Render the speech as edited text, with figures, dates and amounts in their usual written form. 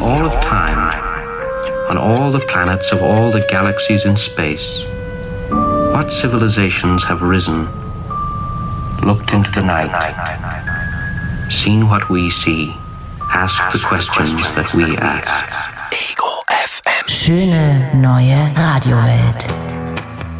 all of time, on all the planets of all the galaxies in space, what civilizations have risen, looked into the night, seen what we see, asked the questions that we ask. Ego FM. Schöne neue Radiowelt.